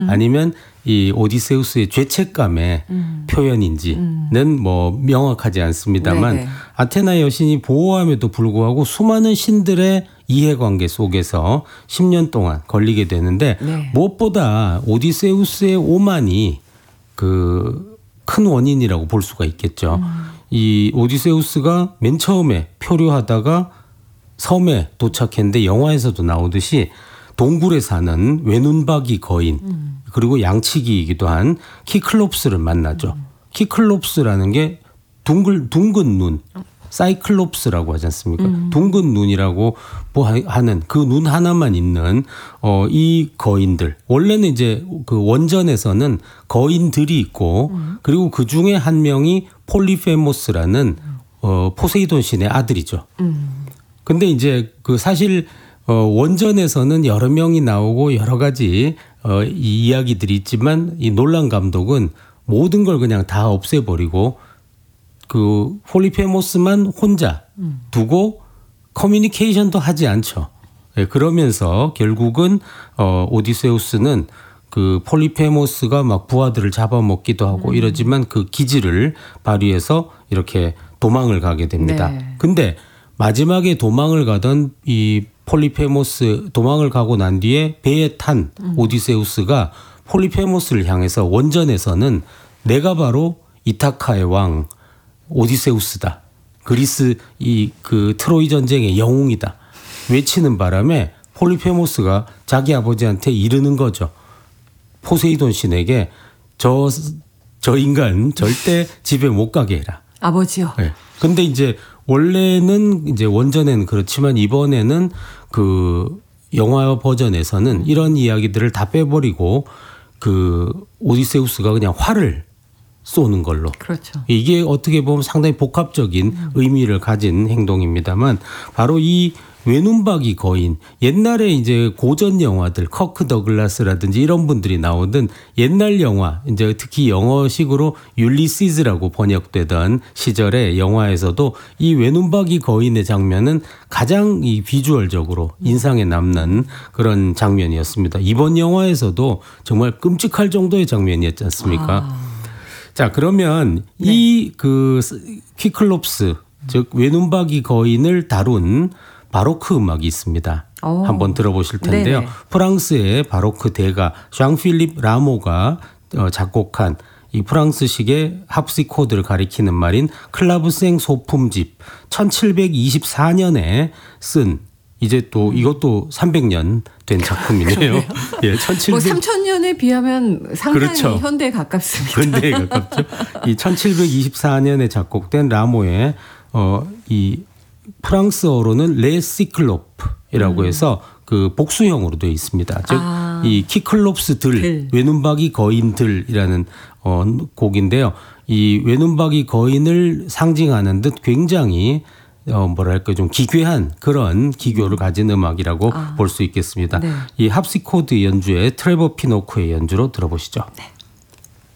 아니면 이 오디세우스의 죄책감의 표현인지는 뭐 명확하지 않습니다만 네네. 아테나 여신이 보호함에도 불구하고 수많은 신들의 이해관계 속에서 10년 동안 걸리게 되는데 네. 무엇보다 오디세우스의 오만이 그 큰 원인이라고 볼 수가 있겠죠. 이 오디세우스가 맨 처음에 표류하다가 섬에 도착했는데 영화에서도 나오듯이 동굴에 사는 외눈박이 거인 그리고 양치기이기도 한 키클롭스를 만나죠. 키클롭스라는 게 둥근 눈 사이클롭스라고 하지 않습니까? 둥근 눈이라고 하는 그 눈 하나만 있는 이 거인들. 원래는 이제 그 원전에서는 거인들이 있고 그리고 그 중에 한 명이 폴리페모스라는 포세이돈 신의 아들이죠. 근데 이제 그 사실 원전에서는 여러 명이 나오고 여러 가지 이 이야기들이 있지만 이 놀란 감독은 모든 걸 그냥 다 없애버리고 그 폴리페모스만 혼자 두고 커뮤니케이션도 하지 않죠. 예, 그러면서 결국은 오디세우스는 그 폴리페모스가 막 부하들을 잡아먹기도 하고 이러지만 그 기지를 발휘해서 이렇게 도망을 가게 됩니다. 네. 근데 마지막에 도망을 가던 이 폴리페모스 도망을 가고 난 뒤에 배에 탄 오디세우스가 폴리페모스를 향해서 원전에서는 내가 바로 이타카의 왕 오디세우스다. 그리스 이 그 트로이 전쟁의 영웅이다. 외치는 바람에 폴리페모스가 자기 아버지한테 이르는 거죠. 포세이돈 신에게 저 인간 절대 집에 못 가게 해라. 아버지요. 네. 근데 이제 원래는 이제 원전에는 그렇지만 이번에는 그 영화 버전에서는 이런 이야기들을 다 빼버리고 그 오디세우스가 그냥 활을 쏘는 걸로. 그렇죠. 이게 어떻게 보면 상당히 복합적인 의미를 가진 행동입니다만 바로 이 외눈박이 거인 옛날에 이제 고전 영화들 커크 더글라스라든지 이런 분들이 나오던 옛날 영화 이제 특히 영어식으로 율리시즈라고 번역되던 시절의 영화에서도 이 외눈박이 거인의 장면은 가장 이 비주얼적으로 인상에 남는 그런 장면이었습니다. 이번 영화에서도 정말 끔찍할 정도의 장면이었지 않습니까? 자, 그러면 네. 이 그 키클롭스 즉 외눈박이 거인을 다룬 바로크 음악이 있습니다. 한번 들어보실 텐데요. 네네. 프랑스의 바로크 대가 샹 필립 라모가 작곡한 이 프랑스식의 합시코드를 가리키는 말인 클라브생 소품집 1724년에 쓴 이제 또 이것도 300년 된 작품이네요. 예, 1700. 뭐 3,000년에 비하면 상당히 그렇죠. 현대에 가깝습니다. 현대에 가깝죠. 이 1724년에 작곡된 라모의 이 프랑스어로는 레시클로프이라고 해서 그 복수형으로 되어 있습니다. 즉 이 키클롭스들 외눈박이 거인들이라는 곡인데요. 이 외눈박이 거인을 상징하는 듯 굉장히 뭐랄까 좀 기괴한 그런 기교를 가진 음악이라고 볼 수 있겠습니다. 네. 이 합시코드 연주의 트레버 피노크의 연주로 들어보시죠. 네.